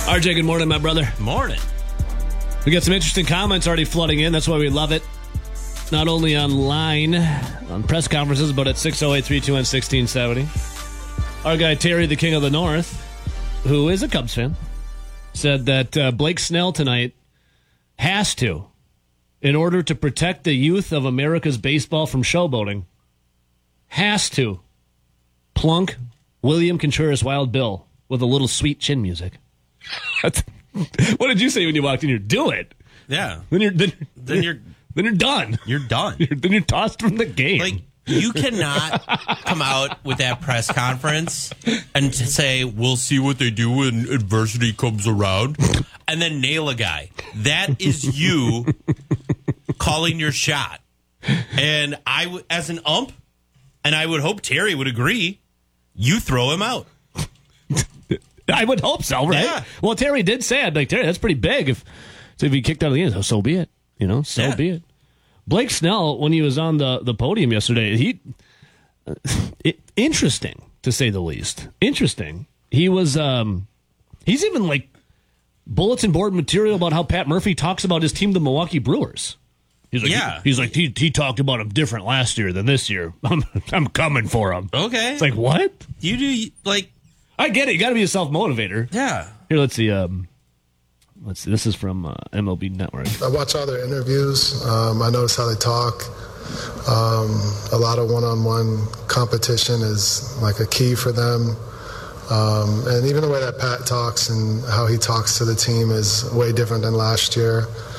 RJ, good morning, my brother. Morning. We got some interesting comments already flooding in. That's why we love it. Not only online, on press conferences, but at 608-321-1670. Our guy, Terry, the King of the North, who is a Cubs fan, said that Blake Snell tonight has to, in order to protect the youth of America's baseball from showboating, has to plunk William Contreras Wild Bill with a little sweet chin music. What did you say when you walked in here? Do it. Yeah. Then you're done. You're done. Then you're tossed from the game. Like, you cannot come out with that press conference and to say, we'll see what they do when adversity comes around, and then nail a guy. That is you calling your shot. And as an ump, and I would hope Terry would agree, you throw him out. I would hope so, right? Yeah. Well, Terry did say, I'd like, Terry, that's pretty big. If he kicked out of the game, so be it. Be it. Blake Snell, when he was on the podium yesterday, interesting, to say the least. Interesting. He was, he's even like bulletin board material about how Pat Murphy talks about his team, the Milwaukee Brewers. He's like, he talked about him different last year than this year. I'm coming for him. Okay. It's like, what? You do, like... I get it. You got to be a self-motivator. Yeah. Here, let's see. This is from MLB Network. I watch all their interviews. I notice how they talk. A lot of one-on-one competition is like a key for them. And even the way that Pat talks and how he talks to the team is way different than last year.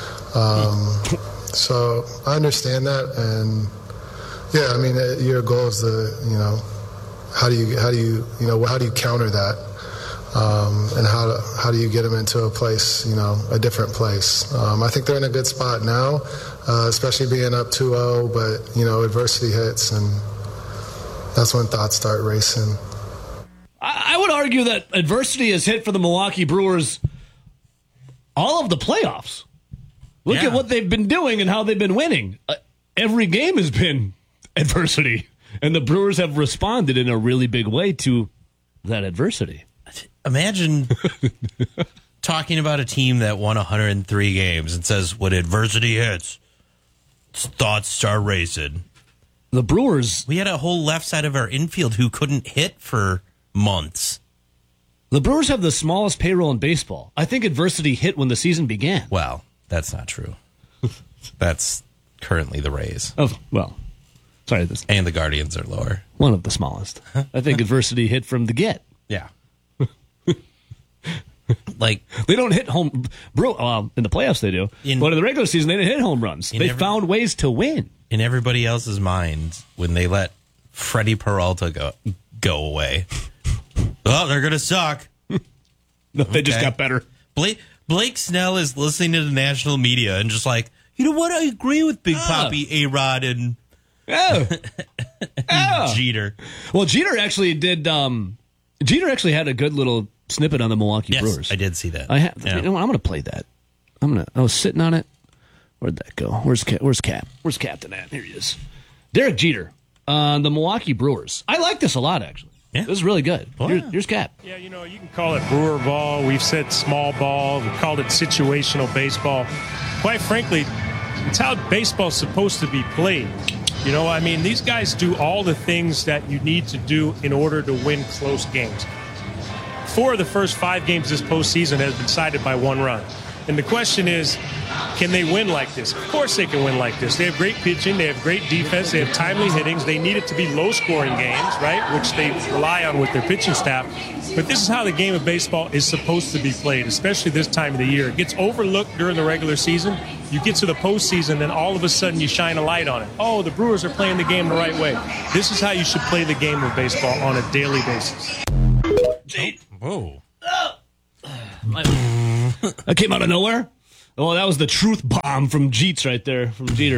So I understand that. And yeah, I mean, your goal is to, how do you counter that? And how do you get them into a place, a different place? I think they're in a good spot now, especially being up 2-0, but, adversity hits, and that's when thoughts start racing. I would argue that adversity has hit for the Milwaukee Brewers all of the playoffs. Look at what they've been doing and how they've been winning. Every game has been adversity, and the Brewers have responded in a really big way to that adversity. Imagine talking about a team that won 103 games and says, when adversity hits, thoughts start racing. The Brewers... We had a whole left side of our infield who couldn't hit for months. The Brewers have the smallest payroll in baseball. I think adversity hit when the season began. Well, that's not true. That's currently the Rays. Oh, well, sorry. And the Guardians are lower. One of the smallest. I think adversity hit from the get. Yeah. Like, they don't hit home. In the playoffs they do, but in the regular season they didn't hit home runs. They found ways to win. In everybody else's minds, when they let Freddie Peralta go away, oh, they're gonna suck. No, they just got better. Blake Snell is listening to the national media and just like, you know what? I agree with Big Papi, A-Rod, and Jeter. Well, Jeter actually did. Jeter actually had a good little snippet on the Milwaukee Brewers. I did see that. I'm going to play that. I was sitting on it. Where'd that go? Where's Cap? Where's Captain at? Here he is. Derek Jeter on the Milwaukee Brewers. I like this a lot, actually. Yeah. This is really good. Here's Cap. Yeah, you can call it Brewer ball. We've said small ball. We've called it situational baseball. Quite frankly, it's how baseball's supposed to be played. These guys do all the things that you need to do in order to win close games. 4 of the first 5 games this postseason has been decided by 1 run. And the question is, can they win like this? Of course they can win like this. They have great pitching. They have great defense. They have timely hittings. They need it to be low-scoring games, right, which they rely on with their pitching staff. But this is how the game of baseball is supposed to be played, especially this time of the year. It gets overlooked during the regular season. You get to the postseason, and all of a sudden you shine a light on it. Oh, the Brewers are playing the game the right way. This is how you should play the game of baseball on a daily basis. Whoa. That came out of nowhere? Oh, that was the truth bomb from Jeets right there. From Jeter.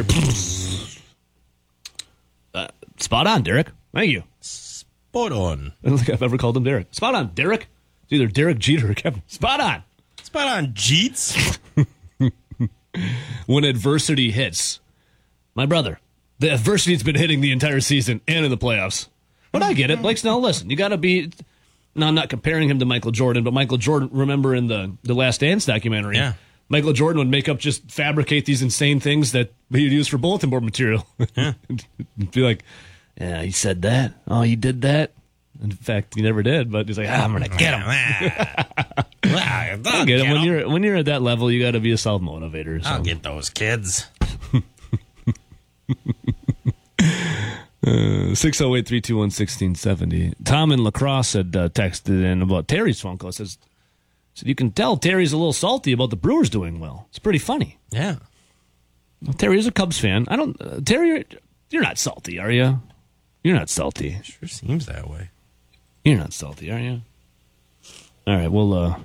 Spot on, Derek. Thank you. Spot on. I don't think I've ever called him Derek. Spot on, Derek. It's either Derek Jeter or Kevin. Spot on. Spot on, Jeets. When adversity hits. My brother, the adversity's been hitting the entire season and in the playoffs. But I get it. Blake Snell, listen, you got to be... Now, I'm not comparing him to Michael Jordan, but Michael Jordan, remember in the Last Dance documentary, Yeah. Michael Jordan would fabricate these insane things that he'd use for bulletin board material. Yeah. Be like, yeah, he said that. Oh, he did that. In fact, he never did, but he's like, I'm going to get him. I'll get him. When you're at that level, you got to be a self-motivator. So. I'll get those kids. 608-321-1670. Tom in La Crosse had texted in about Terry's phone call. Said you can tell Terry's a little salty about the Brewers doing well. It's pretty funny. Yeah. Well, Terry is a Cubs fan. Terry, you're not salty, are you? You're not salty. Sure seems that way. You're not salty, are you? All right, well,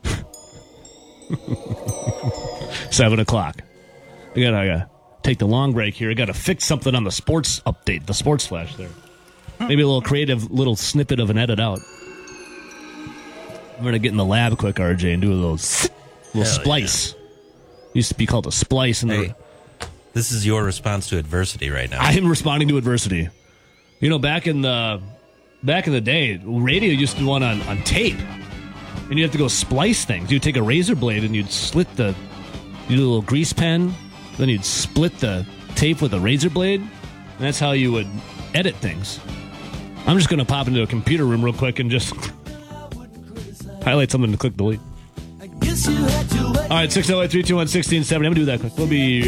7 o'clock. I gotta take the long break here. I gotta fix something on the sports update, the sports flash there. Maybe a little creative little snippet of an edit out. I'm gonna get in the lab quick, RJ, and do a little splice. Yeah. Used to be called a splice. Hey, this is your response to adversity right now. I am responding to adversity. You know, back in the day, radio used to be one on tape, and you have to go splice things. You'd take a razor blade and you'd you do a little grease pen, then you'd split the tape with a razor blade, and that's how you would edit things. I'm just going to pop into a computer room real quick and just highlight something to click delete. All right, 608-321-1670. I'm going to do that quick. We'll be